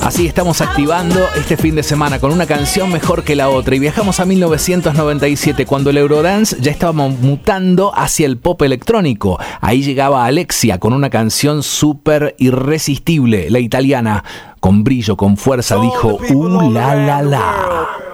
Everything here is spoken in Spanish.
Así estamos activando este fin de semana con una canción mejor que la otra y viajamos a 1997 cuando el Eurodance ya estaba mutando hacia el pop electrónico. Ahí llegaba Alexia con una canción súper irresistible, la italiana, con brillo, con fuerza, dijo la la la.